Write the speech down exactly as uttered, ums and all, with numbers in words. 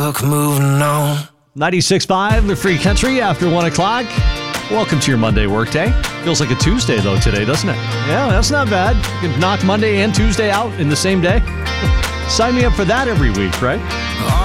book moving on. ninety-six point five, the Free Country after one o'clock. Welcome to your Monday workday. Feels like a Tuesday, though, today, doesn't it? Yeah, that's not bad. You can knock Monday and Tuesday out in the same day. Sign me up for that every week, right?